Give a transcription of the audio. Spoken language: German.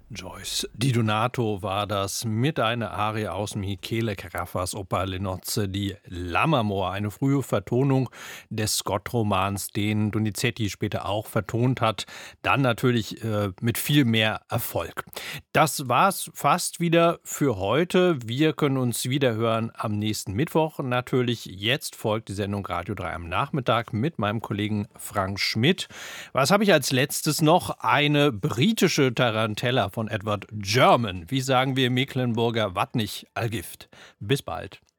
Joyce Di Donato war das mit einer Arie aus Michele Caraffas Oper Le Nozze di Lammermoor, eine frühe Vertonung des Scott-Romans, den Donizetti später auch vertont hat, dann natürlich mit viel mehr Erfolg. Das war's fast wieder für heute. Wir können uns wieder hören am nächsten Mittwoch. Natürlich jetzt folgt die Sendung Radio 3 am Nachmittag mit meinem Kollegen Frank Schmidt. Was habe ich als letztes noch? Eine britische Tarantella von Edward German. Wie sagen wir im Mecklenburger Watt nicht Allgift. Bis bald.